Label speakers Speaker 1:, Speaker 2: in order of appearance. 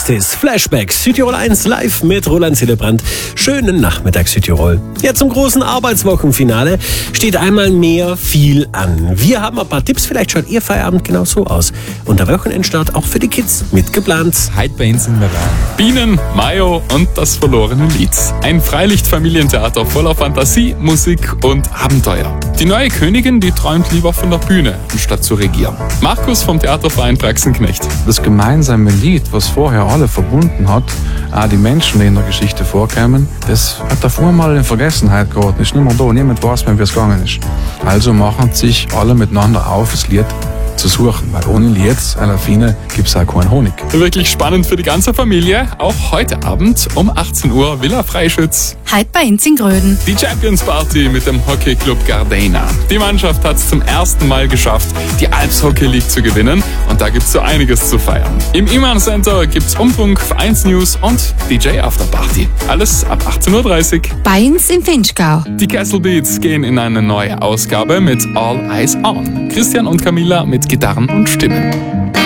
Speaker 1: Jetzt ist Flashback Südtirol 1 live mit Roland Hillebrand. Schönen Nachmittag Südtirol. Ja, zum großen Arbeitswochenfinale steht einmal mehr viel an. Wir haben ein paar Tipps, vielleicht schaut Ihr Feierabend genau so aus. Und der Wochenendstart auch für die Kids mitgeplant.
Speaker 2: Heute bei uns in der Bahn. Bienen, Mayo und das verlorene Lied. Ein Freilichtfamilientheater voller Fantasie, Musik und Abenteuer. Die neue Königin, die träumt lieber von der Bühne, anstatt zu regieren. Markus vom Theaterverein Praxenknecht.
Speaker 3: Das gemeinsame Lied, was vorher alle verbunden hat, auch die Menschen, die in der Geschichte vorkamen, das hat davor mal in Vergessenheit geraten. Ist nicht mehr da, niemand weiß mehr, wie es gegangen ist. Also machen sich alle miteinander auf, das Lied zu suchen, weil ohne Lied, einer Fine, gibt es auch keinen Honig.
Speaker 2: Wirklich spannend für die ganze Familie. Auch heute Abend um 18 Uhr Villa Freischütz.
Speaker 4: Heute bei uns in Gröden.
Speaker 2: Die Champions Party mit dem Hockeyclub Gardena. Die Mannschaft hat es zum ersten Mal geschafft, die Alps Hockey League zu gewinnen. Und da gibt's so einiges zu feiern. Im Iman Center gibt's Umfunk, Vereinsnews und DJ Afterparty. Alles ab 18.30 Uhr.
Speaker 4: Bei uns im Finchgau.
Speaker 2: Die Castle Beats gehen in eine neue Ausgabe mit All Eyes On. Christian und Camilla mit Gitarren und Stimmen.